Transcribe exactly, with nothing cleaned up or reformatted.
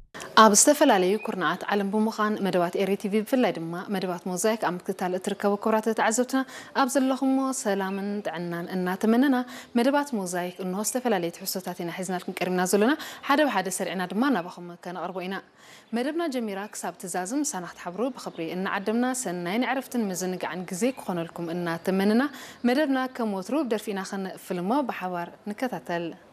ኣብ ዝተፈላለዩ ኩርናዓት ዓለም ብምዃን መደባት ኤሪ ቲቪ ብፍላይ ድማ መደባት ሞዛይክ ኣብ ምክትታል እትርከቡ ክቡራት ተዓዘብትና ኣብ ዘለኹም ሰላምን ጥዕናን እናተመነና መደባት ሞዛይክ እንሆ ዝተፈላለዩ ትሕዝቶታት ኢና ሒዝናልኩም ቀሪብና ዘለና ሓደ ብሓደ ሰሪዕና ድማ ናባኹም ከነቕርቦ ኢና መደብና ጀሚራ ክሳብ ትዛዝም ሳናኽት ሓብሩ ብኽብሪ እናዓደምና ሰናይን ዕረፍትን ምዝንጋዕን ግዜ ክኾነልኩም እናተመነና መደብና ከም ወትሩ ብደርፊና ኸነፍልሞ ብሓባር ንከታተል